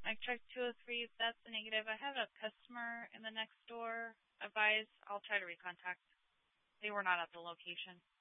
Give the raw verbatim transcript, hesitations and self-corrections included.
I checked two oh three. That's a negative. I have a customer in the next door. Advise. I'll try to recontact. They were not at the location.